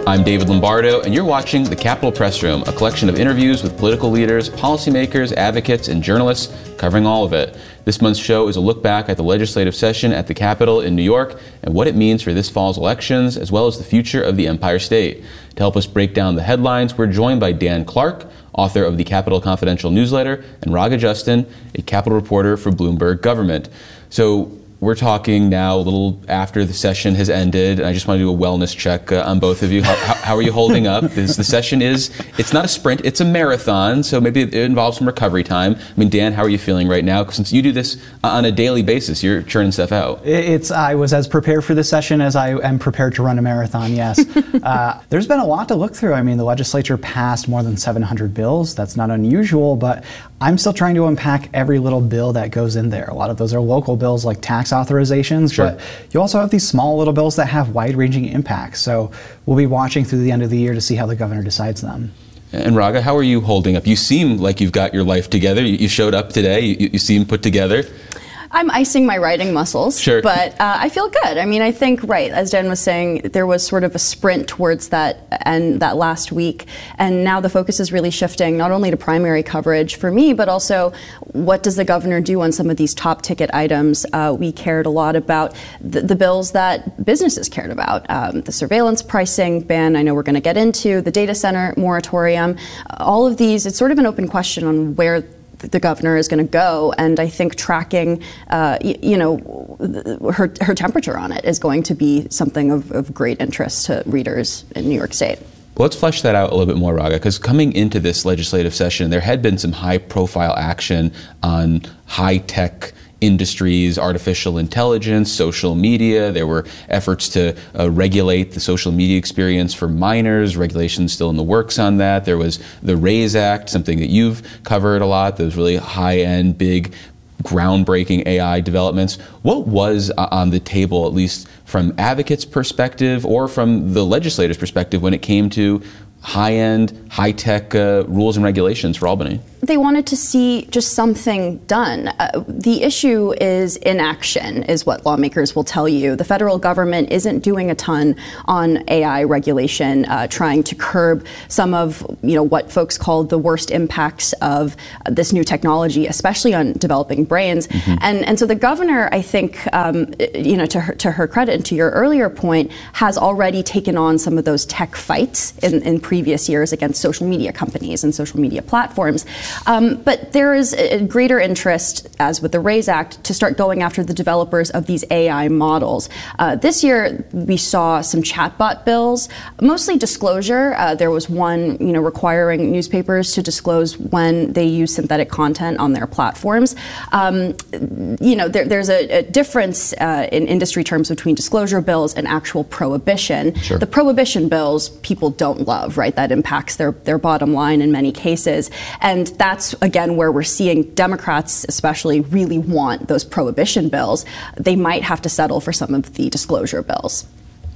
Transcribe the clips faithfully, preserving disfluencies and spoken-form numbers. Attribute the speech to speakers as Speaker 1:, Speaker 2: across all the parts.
Speaker 1: I'm David Lombardo, and you're watching The Capitol Press Room, a collection of interviews with political leaders, policymakers, advocates, and journalists covering all of it. This month's show is a look back at the legislative session at the Capitol in New York and what it means for this fall's elections, as well as the future of the Empire State. To help us break down the headlines, we're joined by Dan Clark, author of the Capitol Confidential newsletter, and Raga Justin, a Capitol reporter for Bloomberg Government. So we're talking now a little after the session has ended, and I just want to do a wellness check uh, on both of you. How, how, how are you holding up? This, the session is, it's not a sprint, it's a marathon, so maybe it involves some recovery time. I mean, Dan, how are you feeling right now? Since you do this on a daily basis, you're churning stuff out.
Speaker 2: It's, I was as prepared for this session as I am prepared to run a marathon, yes. uh, there's been a lot to look through. I mean, the legislature passed more than seven hundred bills. That's not unusual, but I'm still trying to unpack every little bill that goes in there. A lot of those are local bills like tax authorizations,
Speaker 1: sure.
Speaker 2: But you also have these small little bills that have wide-ranging impacts. So we'll be watching through the end of the year to see how the governor decides them.
Speaker 1: And Raga, how are you holding up? You seem like you've got your life together. You, you showed up today. You, you seem put together.
Speaker 3: I'm icing my writing muscles,
Speaker 1: sure.
Speaker 3: but uh, I feel good. I mean, I think, right, as Dan was saying, there was sort of a sprint towards that and that last week, and now the focus is really shifting not only to primary coverage for me, but also what does the governor do on some of these top ticket items. Uh, we cared a lot about the, the bills that businesses cared about, um, the surveillance pricing ban I know we're going to get into, the data center moratorium, all of these. It's sort of an open question on where the governor is going to go, and I think tracking, uh, y- you know, her her temperature on it is going to be something of, of great interest to readers in New York State.
Speaker 1: Well, let's flesh that out a little bit more, Raga, because coming into this legislative session, there had been some high-profile action on high-tech industries, artificial intelligence, social media. There were efforts to uh, regulate the social media experience for minors, regulations still in the works on that. There was the RAISE Act, something that you've covered a lot, those really high-end, big, groundbreaking A I developments. What was uh, on the table, at least from advocates' perspective or from the legislators' perspective, when it came to high-end, high-tech uh, rules and regulations for Albany?
Speaker 3: They wanted to see just something done. Uh, the issue is inaction, is what lawmakers will tell you. The federal government isn't doing a ton on A I regulation, uh, trying to curb some of, you know, what folks call the worst impacts of uh, this new technology, especially on developing brains. Mm-hmm. And and so the governor, I think, um, you know, to her, to her credit and to your earlier point, has already taken on some of those tech fights in, in previous years against social media companies and social media platforms. Um, but there is a greater interest, as with the RAISE Act, to start going after the developers of these A I models. Uh, this year, we saw some chatbot bills, mostly disclosure. Uh, there was one, you know, requiring newspapers to disclose when they use synthetic content on their platforms. Um, you know, there, there's a, a difference uh, in industry terms between disclosure bills and actual prohibition.
Speaker 1: Sure.
Speaker 3: The prohibition bills people don't love, right? That impacts their, their bottom line in many cases. And that's, again, where we're seeing Democrats especially really want those prohibition bills. They might have to settle for some of the disclosure bills.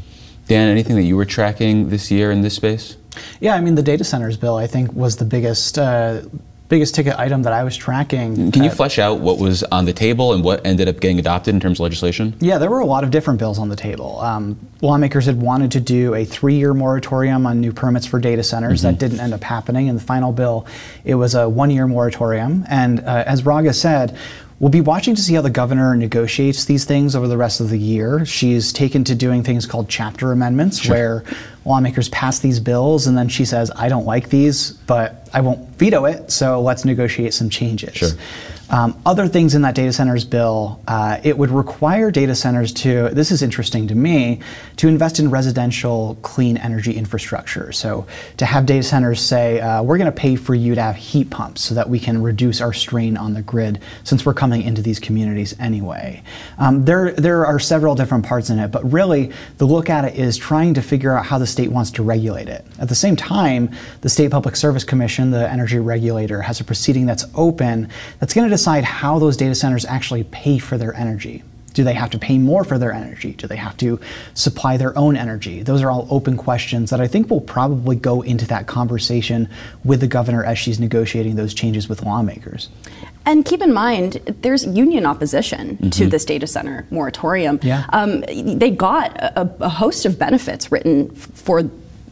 Speaker 1: Dan, anything that you were tracking this year in this space?
Speaker 2: Yeah, I mean, the data centers bill, I think, was the biggest uh, biggest ticket item that I was tracking.
Speaker 1: Can you
Speaker 2: uh,
Speaker 1: flesh out what was on the table and what ended up getting adopted in terms of legislation?
Speaker 2: Yeah, there were a lot of different bills on the table. Um, lawmakers had wanted to do a three-year moratorium on new permits for data centers. Mm-hmm. That didn't end up happening. In the final bill, it was a one-year moratorium. And uh, as Raga said, we'll be watching to see how the governor negotiates these things over the rest of the year. She's taken to doing things called chapter amendments, sure. where lawmakers pass these bills and then she says, I don't like these, but I won't veto it, so let's negotiate some changes.
Speaker 1: Sure.
Speaker 2: Um, other things in that data centers bill, uh, it would require data centers to, this is interesting to me, to invest in residential clean energy infrastructure. So to have data centers say, uh, we're going to pay for you to have heat pumps so that we can reduce our strain on the grid since we're coming into these communities anyway. Um, there, there are several different parts in it, but really the look at it is trying to figure out how the state wants to regulate it. At the same time, the State Public Service Commission, the energy regulator, has a proceeding that's open that's going to decide how those data centers actually pay for their energy. Do they have to pay more for their energy? Do they have to supply their own energy? Those are all open questions that I think will probably go into that conversation with the governor as she's negotiating those changes with lawmakers.
Speaker 3: And keep in mind, there's union opposition
Speaker 1: mm-hmm.
Speaker 3: to this data center moratorium.
Speaker 2: Yeah.
Speaker 3: Um, they got a, a host of benefits written for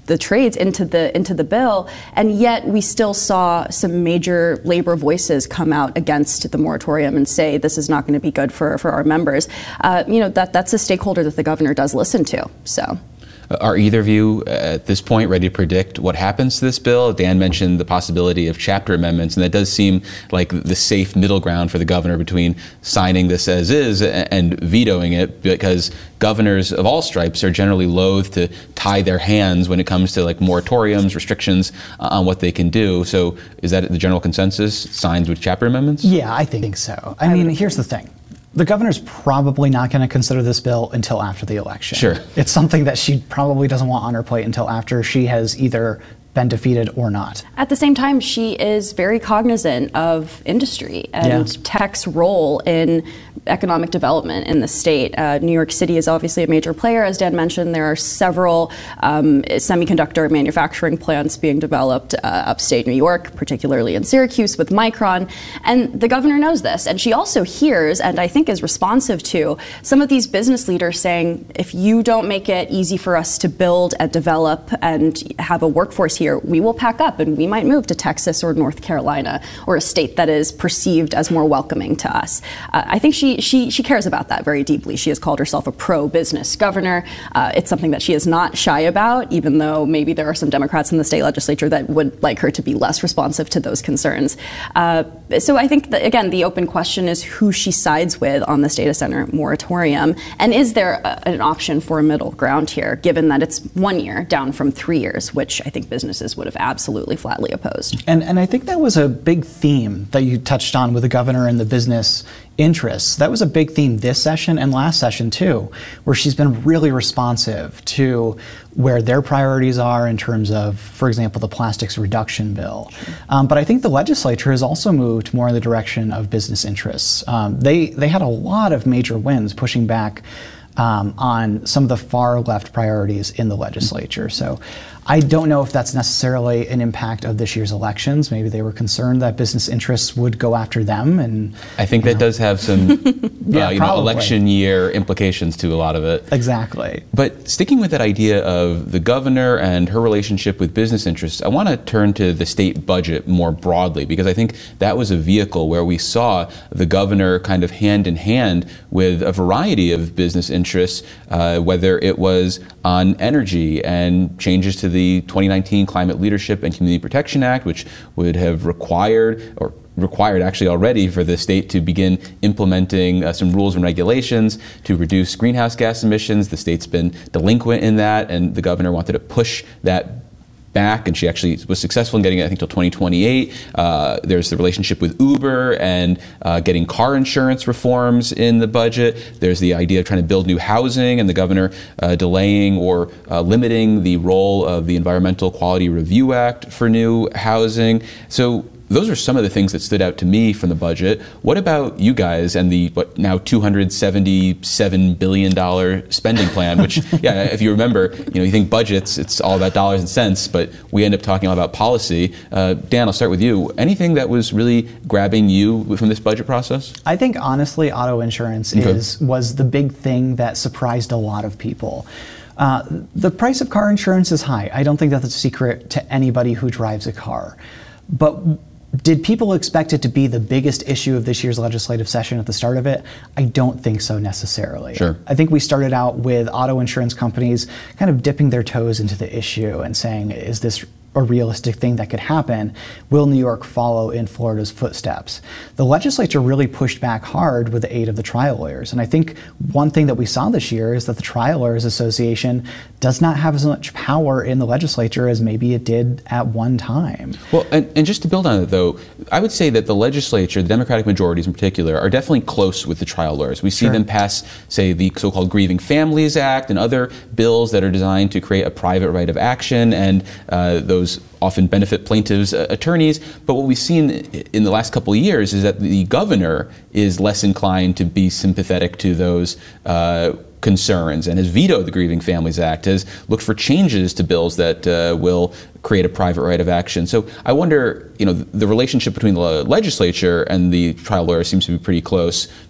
Speaker 3: the trades into the into the bill, and yet we still saw some major labor voices come out against the moratorium and say this is not going to be good for for our members. Uh, you know that that's a stakeholder that the governor does listen to. So.
Speaker 1: Are either of you at this point ready to predict what happens to this bill? Dan mentioned the possibility of chapter amendments, and that does seem like the safe middle ground for the governor between signing this as is and vetoing it, because governors of all stripes are generally loath to tie their hands when it comes to like moratoriums, restrictions on what they can do. So is that the general consensus, signed with chapter amendments?
Speaker 2: Yeah, I think so. I mean, here's the thing. The governor's probably not going to consider this bill until after the election.
Speaker 1: Sure.
Speaker 2: It's something that she probably doesn't want on her plate until after she has either been defeated or not.
Speaker 3: At the same time, she is very cognizant of industry and yeah. tech's role in economic development in the state. Uh, New York City is obviously a major player. As Dan mentioned, there are several um, semiconductor manufacturing plants being developed uh, upstate New York, particularly in Syracuse with Micron. And the governor knows this. And she also hears, and I think is responsive to, some of these business leaders saying, if you don't make it easy for us to build and develop and have a workforce here, we will pack up and we might move to Texas or North Carolina, or a state that is perceived as more welcoming to us. Uh, I think she She, she cares about that very deeply. She has called herself a pro-business governor. Uh, it's something that she is not shy about, even though maybe there are some Democrats in the state legislature that would like her to be less responsive to those concerns. Uh, so I think, that, again, the open question is who she sides with on this data center moratorium, and is there a, an option for a middle ground here, given that it's one year down from three years, which I think businesses would have absolutely flatly opposed.
Speaker 2: And, and I think that was a big theme that you touched on with the governor and the business interests. That was a big theme this session and last session too, where she's been really responsive to where their priorities are in terms of, for example, the plastics reduction bill. Um, but I think the legislature has also moved more in the direction of business interests. Um, they, they had a lot of major wins pushing back um, on some of the far left priorities in the legislature. So I don't know if that's necessarily an impact of this year's elections. Maybe they were concerned that business interests would go after them. And
Speaker 1: I think that know. does have some
Speaker 2: yeah,
Speaker 1: uh, you know, election year implications to a lot of it.
Speaker 2: Exactly.
Speaker 1: But sticking with that idea of the governor and her relationship with business interests, I want to turn to the state budget more broadly, because I think that was a vehicle where we saw the governor kind of hand in hand with a variety of business interests, uh, whether it was on energy and changes to the the twenty nineteen Climate Leadership and Community Protection Act, which would have required, or required actually already, for the state to begin implementing uh, some rules and regulations to reduce greenhouse gas emissions. The state's been delinquent in that, and the governor wanted to push that back, and she actually was successful in getting it, I think, till twenty twenty-eight. Uh, there's the relationship with Uber and uh, getting car insurance reforms in the budget. There's the idea of trying to build new housing, and the governor uh, delaying or uh, limiting the role of the Environmental Quality Review Act for new housing. So those are some of the things that stood out to me from the budget. What about you guys and the what now two hundred seventy-seven billion dollars spending plan, which, yeah, if you remember, you know, you think budgets, it's all about dollars and cents, but we end up talking all about policy. Uh, Dan, I'll start with you. Anything that was really grabbing you from this budget process?
Speaker 2: I think, honestly, auto insurance
Speaker 1: okay.
Speaker 2: is was the big thing that surprised a lot of people. Uh, the price of car insurance is high. I don't think that's a secret to anybody who drives a car. But did people expect it to be the biggest issue of this year's legislative session at the start of it? I don't think so necessarily.
Speaker 1: Sure.
Speaker 2: I think we started out with auto insurance companies kind of dipping their toes into the issue and saying, is this a realistic thing that could happen? Will New York follow in Florida's footsteps? The legislature really pushed back hard with the aid of the trial lawyers. And I think one thing that we saw this year is that the Trial Lawyers Association does not have as much power in the legislature as maybe it did at one time.
Speaker 1: Well, and, and just to build on it, though, I would say that the legislature, the Democratic majorities in particular, are definitely close with the trial lawyers. We see
Speaker 2: Sure.
Speaker 1: them pass, say, the so-called Grieving Families Act and other bills that are designed to create a private right of action, and uh, those often benefit plaintiffs' uh, attorneys. But what we've seen in the last couple of years is that the governor is less inclined to be sympathetic to those uh, concerns and has vetoed the Grieving Families Act, has looked for changes to bills that uh, will create a private right of action. So I wonder, you know, the relationship between the legislature and the trial lawyer seems to be pretty close.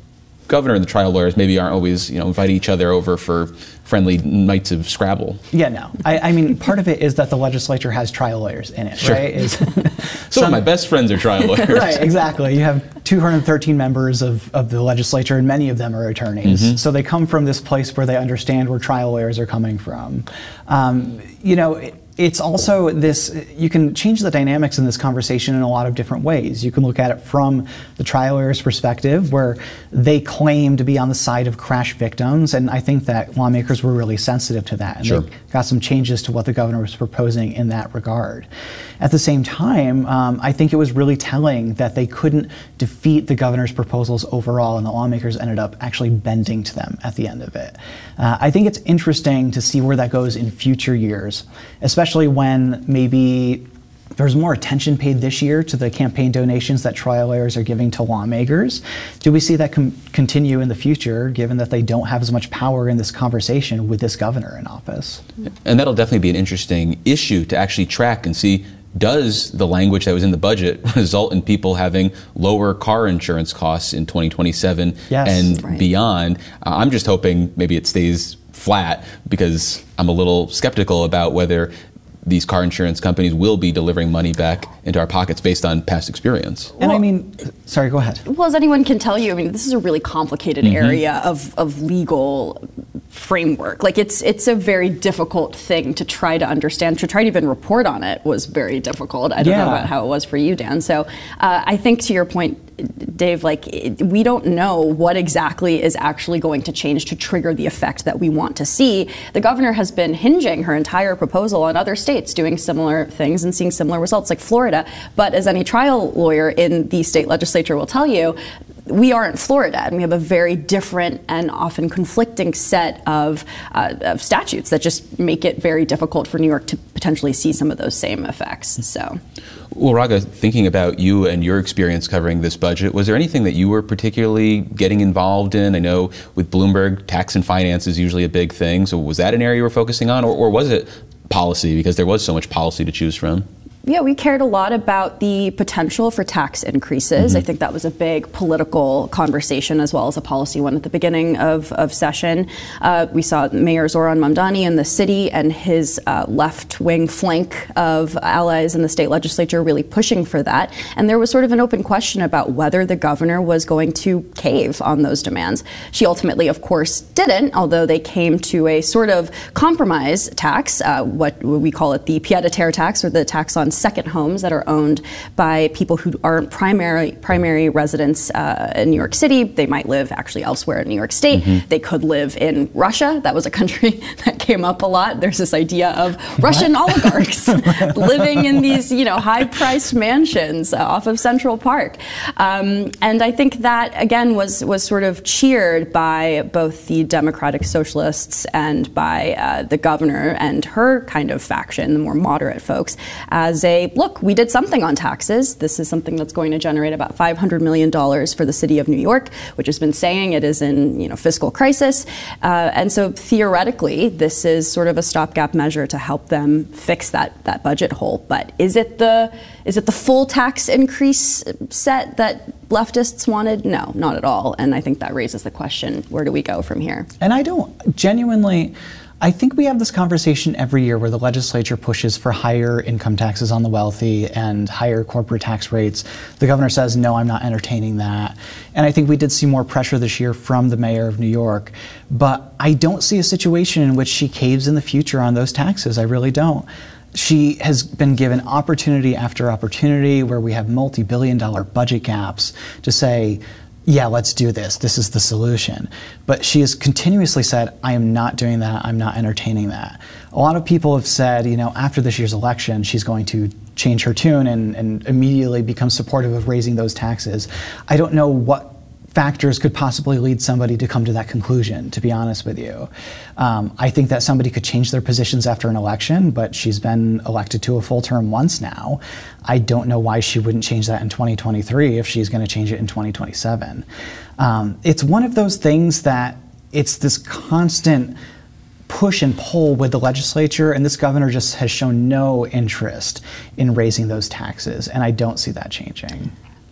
Speaker 1: governor and the trial lawyers maybe aren't always, you know, inviting each other over for friendly nights of Scrabble.
Speaker 2: Yeah, no. I, I mean, part of it is that the legislature has trial lawyers in it,
Speaker 1: sure.
Speaker 2: right? Is
Speaker 1: Some, some of my best friends are trial lawyers.
Speaker 2: Right, exactly. You have two hundred thirteen members of, of the legislature, and many of them are attorneys. Mm-hmm. So they come from this place where they understand where trial lawyers are coming from. Um, you know, it, It's also this, you can change the dynamics in this conversation in a lot of different ways. You can look at it from the trial lawyer's perspective, where they claim to be on the side of crash victims, and I think that lawmakers were really sensitive to that, and
Speaker 1: sure.
Speaker 2: they got some changes to what the governor was proposing in that regard. At the same time, um, I think it was really telling that they couldn't defeat the governor's proposals overall, and the lawmakers ended up actually bending to them at the end of it. Uh, I think it's interesting to see where that goes in future years, especially Especially when maybe there's more attention paid this year to the campaign donations that trial lawyers are giving to lawmakers. Do we see that com- continue in the future, given that they don't have as much power in this conversation with this governor in office?
Speaker 1: And that'll definitely be an interesting issue to actually track and see, does the language that was in the budget result in people having lower car insurance costs in twenty twenty-seven
Speaker 2: yes,
Speaker 1: and
Speaker 2: right.
Speaker 1: beyond? Uh, I'm just hoping maybe it stays flat, because I'm a little skeptical about whether these car insurance companies will be delivering money back into our pockets based on past experience.
Speaker 2: And
Speaker 3: well,
Speaker 2: I mean, sorry, go ahead.
Speaker 3: Well, as anyone can tell you, I mean, this is a really complicated mm-hmm. area of, of legal framework. Like, it's it's a very difficult thing to try to understand. To try to even report on it was very difficult. I don't
Speaker 2: yeah.
Speaker 3: know about how it was for you, Dan. So uh, I think, to your point, Dave, like, it, we don't know what exactly is actually going to change to trigger the effect that we want to see. The governor has been hinging her entire proposal on other states doing similar things and seeing similar results, like Florida. But as any trial lawyer in the state legislature will tell you, we aren't Florida, and we have a very different and often conflicting set of, uh, of statutes that just make it very difficult for New York to potentially see some of those same effects. So,
Speaker 1: well, Raga, thinking about you and your experience covering this budget, was there anything that you were particularly getting involved in? I know with Bloomberg, tax and finance is usually a big thing. So was that an area you were focusing on, or, or was it policy, because there was so much policy to choose from?
Speaker 3: Yeah, we cared a lot about the potential for tax increases. Mm-hmm. I think that was a big political conversation as well as a policy one at the beginning of, of session. Uh, we saw Mayor Zoran Mamdani in the city and his uh, left-wing flank of allies in the state legislature really pushing for that. And there was sort of an open question about whether the governor was going to cave on those demands. She ultimately, of course, didn't, although they came to a sort of compromise tax, uh, what we call it the pied-à-terre tax, or the tax on second homes that are owned by people who aren't primary primary residents uh, in New York City. They might live actually elsewhere in New York State. Mm-hmm. They could live in Russia. That was a country that came up a lot. There's this idea of what? Russian oligarchs living in these, you know, high-priced mansions uh, off of Central Park. Um, and I think that, again, was, was sort of cheered by both the Democratic Socialists and by uh, the governor and her kind of faction, the more moderate folks, as a, look, we did something on taxes. This is something that's going to generate about five hundred million dollars for the city of New York, which has been saying it is in, you know, fiscal crisis. Uh, and so theoretically, this is sort of a stopgap measure to help them fix that, that budget hole. But is it the is it the full tax increase set that leftists wanted? No, not at all. And I think that raises the question, where do we go from here?
Speaker 2: And I don't genuinely... I think we have this conversation every year where the legislature pushes for higher income taxes on the wealthy and higher corporate tax rates. The governor says, no, I'm not entertaining that. And I think we did see more pressure this year from the mayor of New York. But I don't see a situation in which she caves in the future on those taxes. I really don't. She has been given opportunity after opportunity where we have multi-billion dollar budget gaps to say, yeah, let's do this. This is the solution. But she has continuously said, I am not doing that. I'm not entertaining that. A lot of people have said, you know, after this year's election, she's going to change her tune and, and immediately become supportive of raising those taxes. I don't know what factors could possibly lead somebody to come to that conclusion, to be honest with you. Um, I think that somebody could change their positions after an election, but she's been elected to a full term once now. I don't know why she wouldn't change that in twenty twenty-three if she's going to change it in twenty twenty-seven. Um, it's one of those things that it's this constant push and pull with the legislature, and this governor just has shown no interest in raising those taxes, and I don't see that changing.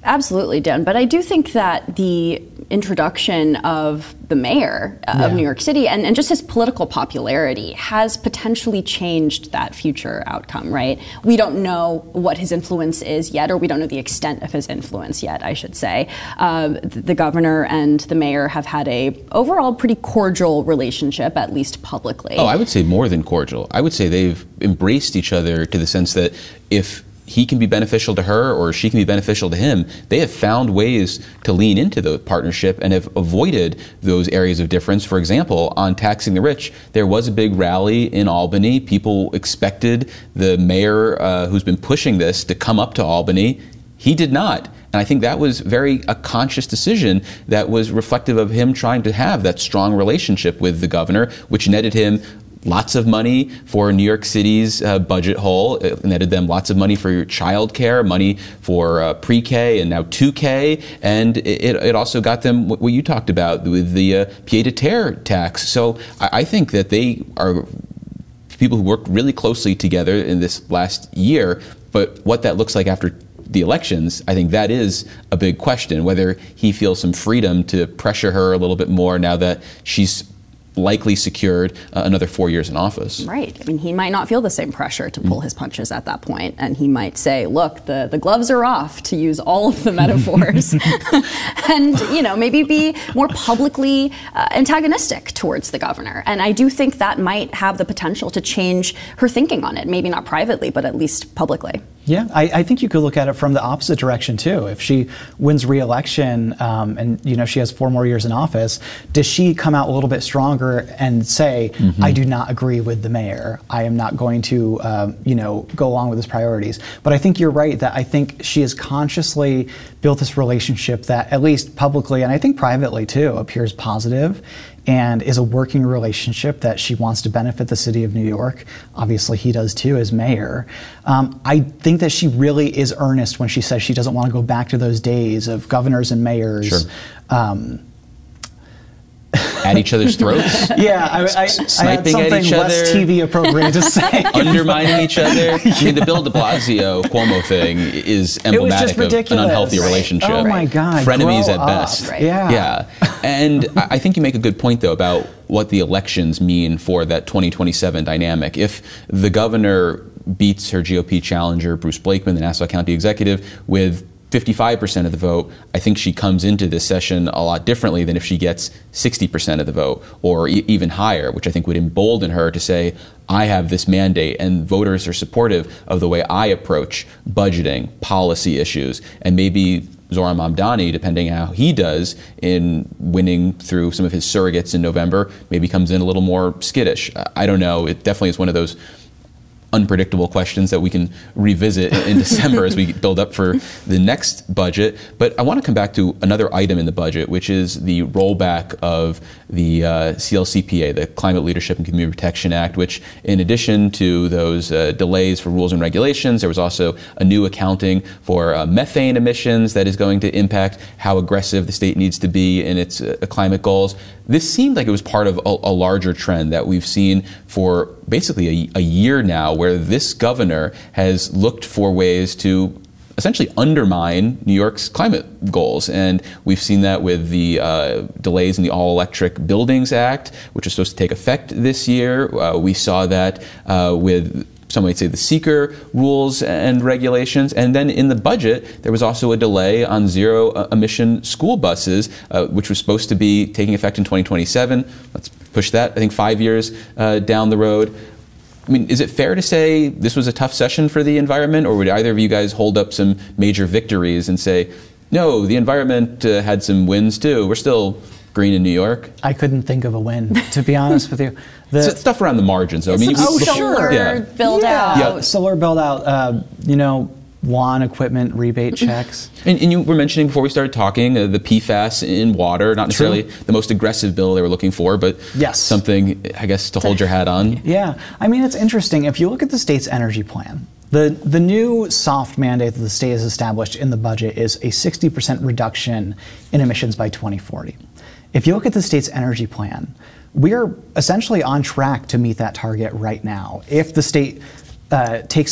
Speaker 3: Absolutely, Dan. But I do think that the introduction of the mayor of yeah. New York City and, and just his political popularity has potentially changed that future outcome, right? We don't know what his influence is yet, or we don't know the extent of his influence yet, I should say. Uh, the governor and the mayor have had a overall pretty cordial relationship, at least publicly.
Speaker 1: Oh, I would say more than cordial. I would say they've embraced each other to the sense that if he can be beneficial to her or she can be beneficial to him, they have found ways to lean into the partnership and have avoided those areas of difference. For example, on taxing the rich, there was a big rally in Albany. People expected the mayor uh, who's been pushing this to come up to Albany. He did not. And I think that was very a conscious decision that was reflective of him trying to have that strong relationship with the governor, which netted him lots of money for New York City's uh, budget hole. It netted them lots of money for your child care, money for uh, pre-K and now two K. And it, it also got them what you talked about with the uh, pied-à-terre tax. So I, I think that they are people who worked really closely together in this last year. But what that looks like after the elections, I think that is a big question, whether he feels some freedom to pressure her a little bit more now that she's likely secured uh, another four years in office.
Speaker 3: Right. I mean, he might not feel the same pressure to pull mm. his punches at that point, and he might say, look, the, the gloves are off, to use all of the metaphors, and, you know, maybe be more publicly uh, antagonistic towards the governor. And I do think that might have the potential to change her thinking on it, maybe not privately, but at least publicly.
Speaker 2: Yeah, I, I think you could look at it from the opposite direction too. If she wins re-election um, and you know she has four more years in office, does she come out a little bit stronger and say, mm-hmm. I do not agree with the mayor. I am not going to um, you know go along with his priorities. But I think you're right that I think she has consciously built this relationship that at least publicly and I think privately too appears positive and is a working relationship that she wants to benefit the city of New York. Obviously, he does too as mayor. Um, I think that she really is earnest when she says she doesn't want to go back to those days of governors and mayors.
Speaker 1: Sure. Um, at each other's throats?
Speaker 2: Yeah, I, I,
Speaker 1: sniping
Speaker 2: I had
Speaker 1: at each
Speaker 2: less
Speaker 1: other,
Speaker 2: T V appropriate to say.
Speaker 1: Undermining each other. I mean, the Bill de Blasio Cuomo thing is emblematic of an unhealthy relationship.
Speaker 2: Oh my God,
Speaker 1: frenemies at
Speaker 2: up.
Speaker 1: best.
Speaker 3: Right.
Speaker 2: Yeah,
Speaker 1: yeah. And I think you make a good point though about what the elections mean for that twenty twenty-seven dynamic. If the governor beats her G O P challenger, Bruce Blakeman, the Nassau County executive, with fifty-five percent of the vote, I think she comes into this session a lot differently than if she gets sixty percent of the vote or e- even higher, which I think would embolden her to say, I have this mandate and voters are supportive of the way I approach budgeting, policy issues, and maybe Zohran Mamdani, depending how he does in winning through some of his surrogates in November, maybe comes in a little more skittish. I don't know. It definitely is one of those unpredictable questions that we can revisit in December as we build up for the next budget. But I want to come back to another item in the budget, which is the rollback of the uh, C L C P A, the Climate Leadership and Community Protection Act, which in addition to those uh, delays for rules and regulations, there was also a new accounting for uh, methane emissions that is going to impact how aggressive the state needs to be in its uh, climate goals. This seemed like it was part of a, a larger trend that we've seen for basically a, a year now, where this governor has looked for ways to essentially undermine New York's climate goals. And we've seen that with the uh, delays in the All-Electric Buildings Act, which is supposed to take effect this year. Uh, we saw that uh, with some might say the seeker rules and regulations. And then in the budget, there was also a delay on zero emission school buses, uh, which was supposed to be taking effect in twenty twenty-seven. Let's push that, I think, five years uh, down the road. I mean, is it fair to say this was a tough session for the environment, or would either of you guys hold up some major victories and say, no, the environment uh, had some wins too, we're still green in New York?
Speaker 2: I couldn't think of a win, to be honest with you. The,
Speaker 1: so stuff around the margins, though. I mean,
Speaker 3: you, oh, solar
Speaker 1: yeah.
Speaker 3: build
Speaker 2: yeah.
Speaker 3: out.
Speaker 2: Yeah, solar build out, uh, you know, lawn equipment rebate checks.
Speaker 1: And, and you were mentioning before we started talking uh, the P FAS in water, not necessarily True. the most aggressive bill they were looking for, but
Speaker 2: yes.
Speaker 1: something, I guess, to hold your hat on.
Speaker 2: Yeah. I mean, it's interesting. If you look at the state's energy plan, the, the new soft mandate that the state has established in the budget is a sixty percent reduction in emissions by twenty forty. If you look at the state's energy plan, we are essentially on track to meet that target right now. If the state uh, takes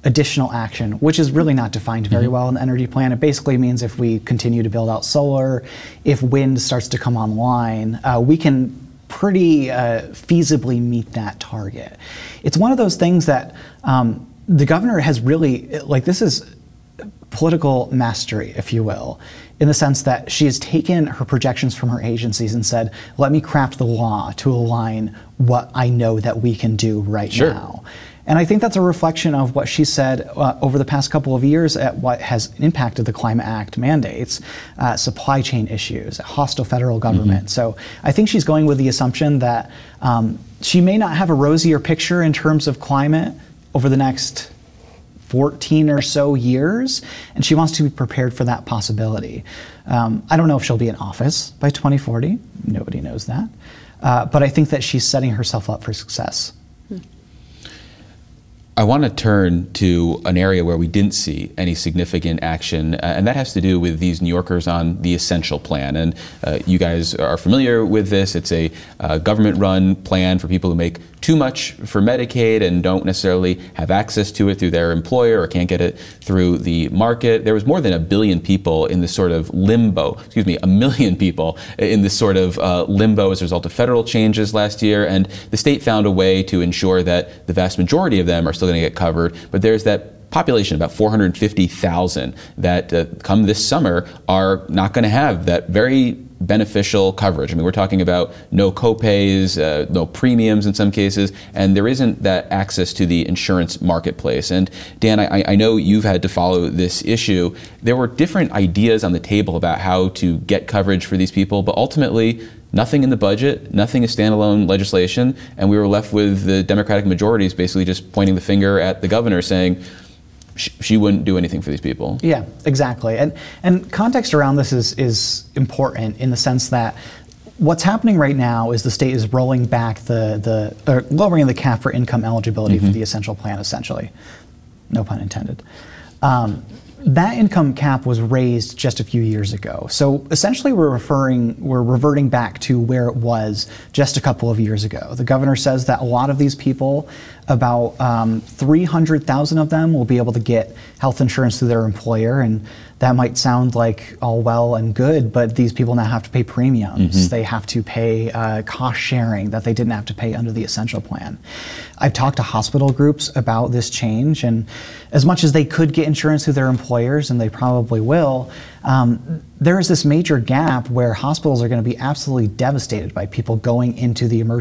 Speaker 2: additional action, which is really not defined very mm-hmm. well in the energy plan. It basically means if we continue to build out solar, if wind starts to come online, uh, we can pretty uh, feasibly meet that target. It's one of those things that um, the governor has really, like this is political mastery, if you will, in the sense that she has taken her projections from her agencies and said, let me craft the law to align what I know that we can do right
Speaker 1: sure.
Speaker 2: now. And I think that's a reflection of what she said uh, over the past couple of years at what has impacted the Climate Act mandates, uh, supply chain issues, hostile federal government. Mm-hmm. So I think she's going with the assumption that um, she may not have a rosier picture in terms of climate over the next fourteen or so years, and she wants to be prepared for that possibility. Um, I don't know if she'll be in office by twenty forty. Nobody knows that. Uh, but I think that she's setting herself up for success.
Speaker 1: I want to turn to an area where we didn't see any significant action, uh, and that has to do with these New Yorkers on the Essential Plan. And uh, you guys are familiar with this. It's a uh, government-run plan for people who make too much for Medicaid and don't necessarily have access to it through their employer or can't get it through the market. There was more than a billion people in this sort of limbo, excuse me, a million people in this sort of uh, limbo as a result of federal changes last year. And the state found a way to ensure that the vast majority of them are still going to get covered. But there's that population, about four hundred fifty thousand, that uh, come this summer are not going to have that very beneficial coverage. I mean, we're talking about no copays, uh, no premiums in some cases, and there isn't that access to the insurance marketplace. And Dan, I, I know you've had to follow this issue. There were different ideas on the table about how to get coverage for these people, but ultimately, nothing in the budget, nothing is standalone legislation, and we were left with the Democratic majorities basically just pointing the finger at the governor saying, she wouldn't do anything for these people.
Speaker 2: Yeah, exactly. And and context around this is is important in the sense that what's happening right now is the state is rolling back the the or lowering the cap for income eligibility mm-hmm. for the Essential Plan, essentially. No pun intended. Um, that income cap was raised just a few years ago. So essentially we're referring, we're reverting back to where it was just a couple of years ago. The governor says that a lot of these people, about um, three hundred thousand of them will be able to get health insurance through their employer, and that might sound like all well and good, but these people now have to pay premiums. Mm-hmm. They have to pay uh, cost sharing that they didn't have to pay under the Essential Plan. I've talked to hospital groups about this change, and as much as they could get insurance through their employers, and they probably will, um, there is this major gap where hospitals are going to be absolutely devastated by people going into the emergency